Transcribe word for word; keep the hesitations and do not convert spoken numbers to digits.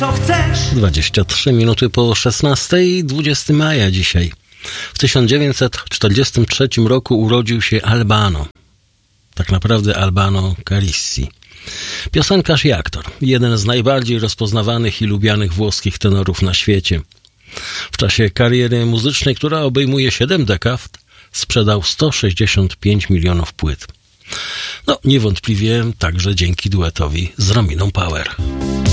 co chcesz. dwadzieścia trzy minuty po szesnastej, dwudziestego maja dzisiaj. W tysiąc dziewięćset czterdziestym trzecim roku urodził się Albano. Tak naprawdę Albano Carissi. Piosenkarz i aktor. Jeden z najbardziej rozpoznawanych i lubianych włoskich tenorów na świecie. W czasie kariery muzycznej, która obejmuje siedem dekad, sprzedał sto sześćdziesiąt pięć milionów płyt. No, niewątpliwie także dzięki duetowi z Rominą Power.